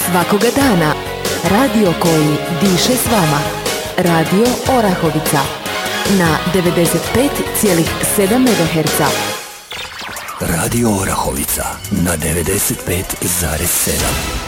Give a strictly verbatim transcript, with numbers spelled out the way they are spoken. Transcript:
Svakoga dana. Radio koji diše s vama. Radio Orahovica. Na devedeset pet zarez sedam megaherca. Radio Orahovica na devedeset pet zarez sedam.